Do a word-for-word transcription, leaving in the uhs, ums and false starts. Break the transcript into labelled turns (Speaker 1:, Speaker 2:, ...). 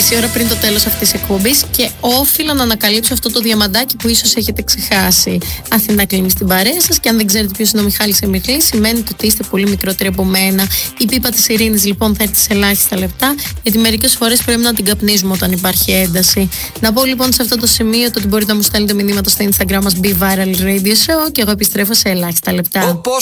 Speaker 1: μισή ώρα πριν το τέλος αυτής της εκπομπής και όφιλα να ανακαλύψω αυτό το διαμαντάκι που ίσως έχετε ξεχάσει. Αθηνά κλείνει στην παρέα σας και αν δεν ξέρετε ποιος είναι ο Μιχάλης Εμιχλής, σημαίνει ότι είστε πολύ μικρότεροι από μένα. Η πίπα της ειρήνης λοιπόν θα έρθει σε ελάχιστα λεπτά, γιατί μερικές φορές πρέπει να την καπνίζουμε όταν υπάρχει ένταση. Να πω λοιπόν σε αυτό το σημείο το ότι μπορείτε να μου στέλνετε μηνύματα στο Instagram μας Be Viral Radio Show και εγώ επιστρέφω σε ελάχιστα λεπτά.